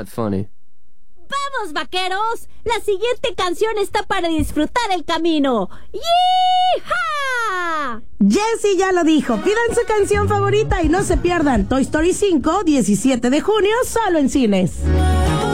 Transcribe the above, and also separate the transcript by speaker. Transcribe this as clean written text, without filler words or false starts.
Speaker 1: funny.
Speaker 2: ¡Vamos, vaqueros! La siguiente canción está para disfrutar el camino. ¡Yee-ha!
Speaker 3: Jessie ya lo dijo. Pidan su canción favorita y no se pierdan Toy Story 5, 17 de junio, solo en cines.